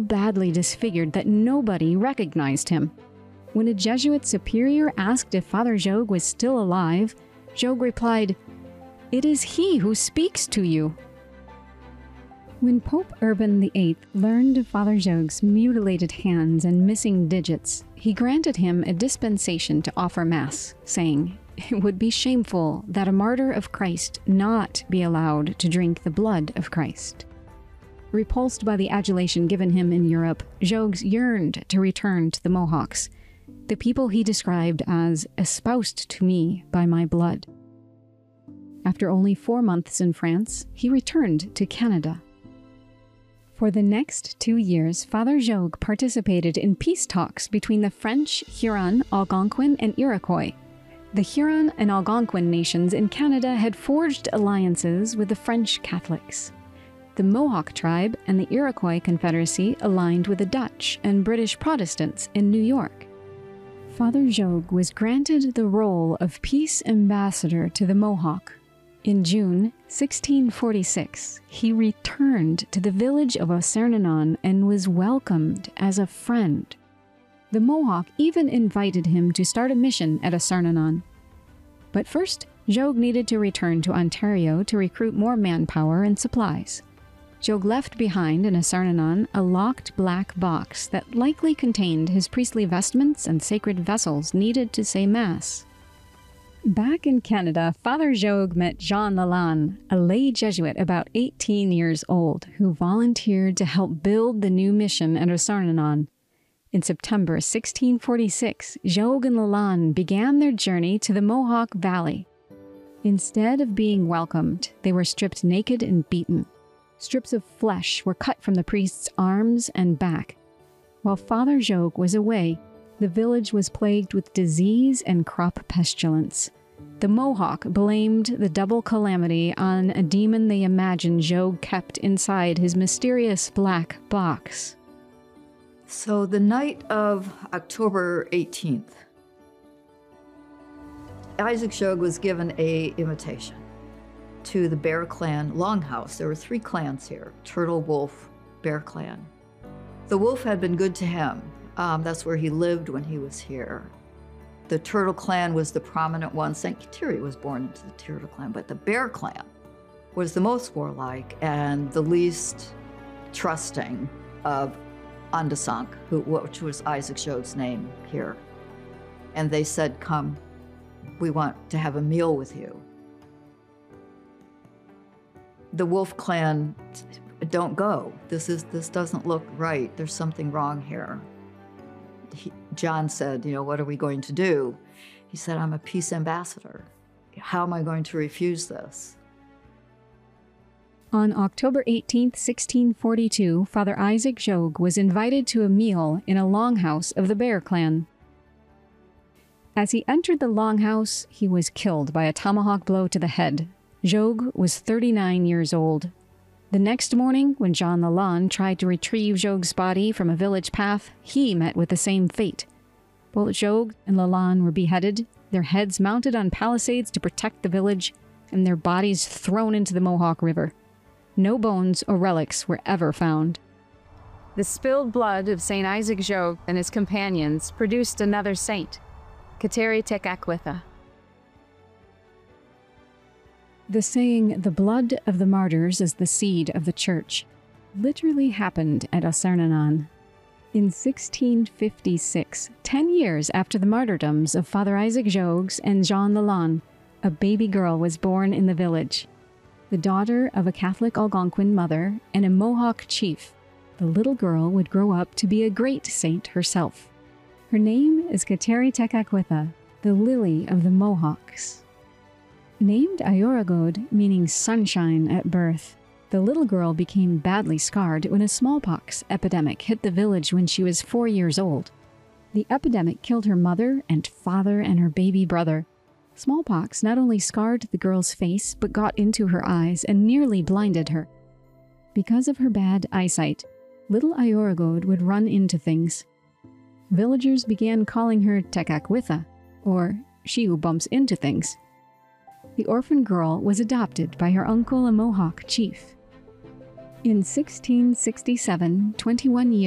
badly disfigured that nobody recognized him. When a Jesuit superior asked if Father Jogues was still alive, Jogues replied, "It is he who speaks to you." When Pope Urban VIII learned of Father Jogues' mutilated hands and missing digits, he granted him a dispensation to offer Mass, saying, "It would be shameful that a martyr of Christ not be allowed to drink the blood of Christ." Repulsed by the adulation given him in Europe, Jogues yearned to return to the Mohawks, the people he described as espoused to me by my blood. After only 4 months in France, he returned to Canada. For the next 2 years, Father Jogues participated in peace talks between the French, Huron, Algonquin, and Iroquois. The Huron and Algonquin nations in Canada had forged alliances with the French Catholics. The Mohawk tribe and the Iroquois Confederacy aligned with the Dutch and British Protestants in New York. Father Jogues was granted the role of peace ambassador to the Mohawk. In June 1646, he returned to the village of Ossernanon and was welcomed as a friend. The Mohawk even invited him to start a mission at Ossernanon. But first, Jogues needed to return to Ontario to recruit more manpower and supplies. Jogues left behind in Ossernanon a locked black box that likely contained his priestly vestments and sacred vessels needed to say Mass. Back in Canada, Father Jogues met Jean Lalande, a lay Jesuit about 18 years old, who volunteered to help build the new mission at Ossernanon. In September 1646, Jogues and Lalande began their journey to the Mohawk Valley. Instead of being welcomed, they were stripped naked and beaten. Strips of flesh were cut from the priest's arms and back. While Father Jogues was away, the village was plagued with disease and crop pestilence. The Mohawk blamed the double calamity on a demon they imagined Jogues kept inside his mysterious black box. So the night of October 18th, Isaac Jogues was given an invitation to the Bear Clan Longhouse. There were 3 clans here: Turtle, Wolf, Bear Clan. The Wolf had been good to him. That's where he lived when he was here. The Turtle Clan was the prominent one. St. Kateri was born into the Turtle Clan, but the Bear Clan was the most warlike and the least trusting of Andasunk, which was Isaac Jogues' name here. And they said, "Come, we want to have a meal with you." The Wolf Clan, "Don't go. This doesn't look right. There's something wrong here." John said, "What are we going to do?" He said, "I'm a peace ambassador. How am I going to refuse this?" On October 18, 1642, Father Isaac Jogues was invited to a meal in a longhouse of the Bear Clan. As he entered the longhouse, he was killed by a tomahawk blow to the head. Jogues was 39 years old. The next morning, when Jean Lalande tried to retrieve Jogues' body from a village path, he met with the same fate. Both Jogues and Lalande were beheaded, their heads mounted on palisades to protect the village, and their bodies thrown into the Mohawk River. No bones or relics were ever found. The spilled blood of St. Isaac Jogues and his companions produced another saint, Kateri Tekakwitha. The saying, "the blood of the martyrs is the seed of the church," literally happened at Ossernanon. In 1656, 10 years after the martyrdoms of Father Isaac Jogues and Jean Lalande, a baby girl was born in the village. The daughter of a Catholic Algonquin mother and a Mohawk chief, the little girl would grow up to be a great saint herself. Her name is Kateri Tekakwitha, the Lily of the Mohawks. Named Ayoragode, meaning sunshine at birth, the little girl became badly scarred when a smallpox epidemic hit the village when she was 4 years old. The epidemic killed her mother and father and her baby brother. Smallpox not only scarred the girl's face, but got into her eyes and nearly blinded her. Because of her bad eyesight, little Ayoragode would run into things. Villagers began calling her Tekakwitha, or she who bumps into things. The orphan girl was adopted by her uncle, a Mohawk chief. In 1667, 21 years